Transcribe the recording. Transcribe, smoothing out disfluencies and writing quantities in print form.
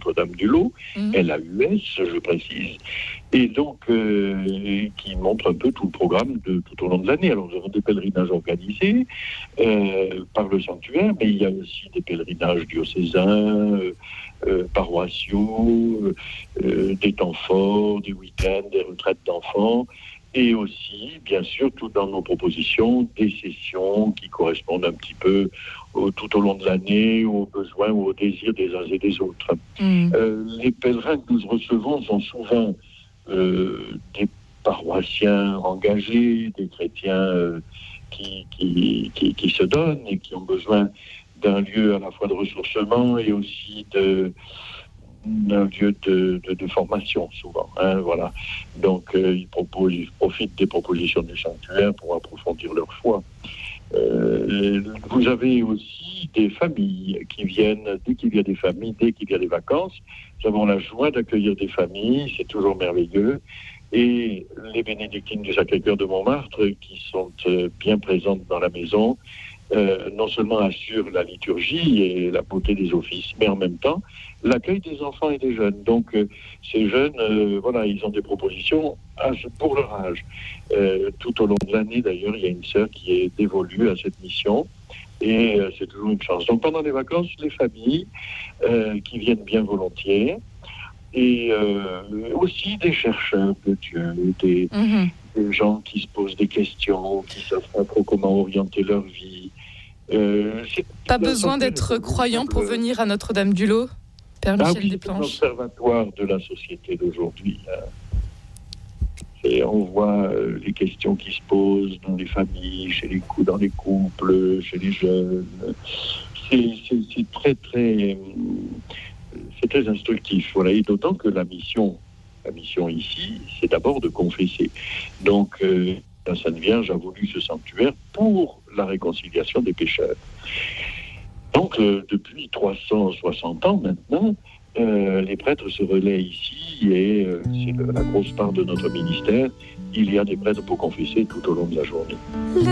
Notre-Dame du Lot, LAUS, je précise, et donc qui montre un peu tout le programme tout au long de l'année. Alors nous avons des pèlerinages organisés par le sanctuaire, mais il y a aussi des pèlerinages diocésains, paroissiaux, des temps forts, des week-ends, des retraites d'enfants, et aussi, bien sûr, tout dans nos propositions, des sessions qui correspondent un petit peu tout au long de l'année aux besoins ou aux désirs des uns et des autres. Les pèlerins que nous recevons sont souvent des paroissiens engagés, des chrétiens qui se donnent et qui ont besoin d'un lieu à la fois de ressourcement et aussi d'un lieu de formation, souvent. Voilà. Donc, ils profitent des propositions du sanctuaire pour approfondir leur foi. Vous avez aussi des familles qui viennent, dès qu'il y a des familles, dès qu'il y a des vacances. Nous avons la joie d'accueillir des familles, c'est toujours merveilleux. Et les bénédictines du Sacré-Cœur de Montmartre, qui sont bien présentes dans la maison, non seulement assurent la liturgie et la beauté des offices, mais en même temps l'accueil des enfants et des jeunes. Donc ces jeunes, voilà, ils ont des propositions pour leur âge. Tout au long de l'année, d'ailleurs, il y a une sœur qui est dévolue à cette mission. Et c'est toujours une chance. Donc pendant les vacances, les familles qui viennent bien volontiers, et aussi des chercheurs de Dieu, des gens qui se posent des questions, qui ne savent pas trop comment orienter leur vie. Pas besoin d'être croyant pour venir à Notre-Dame du Lot, Père Michel Desplanches. C'est l'observatoire de la société d'aujourd'hui. Et on voit les questions qui se posent dans les familles, dans les couples, chez les jeunes. C'est très instructif. Voilà. Et d'autant que la mission ici, c'est d'abord de confesser. Donc, la Sainte Vierge a voulu ce sanctuaire pour la réconciliation des pécheurs. Donc, depuis 360 ans maintenant, les prêtres se relaient ici et c'est la grosse part de notre ministère. Il y a des prêtres pour confesser tout au long de la journée.